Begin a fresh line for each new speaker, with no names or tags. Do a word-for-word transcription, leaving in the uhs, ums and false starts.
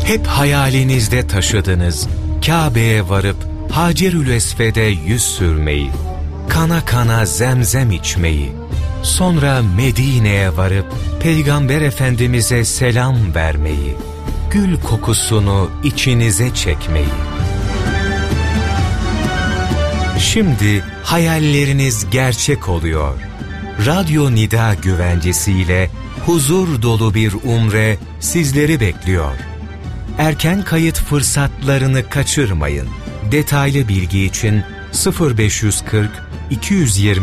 Hep hayalinizde taşıdınız, Kabe'ye varıp Hacerül Esved'e yüz sürmeyi, kana kana zemzem içmeyi, sonra Medine'ye varıp Peygamber Efendimiz'e selam vermeyi, gül kokusunu içinize çekmeyi. Şimdi hayalleriniz gerçek oluyor. Radyo Nida güvencesiyle huzur dolu bir umre sizleri bekliyor. Erken kayıt fırsatlarını kaçırmayın. Detaylı bilgi için sıfır beş yüz kırk iki yüz yirmi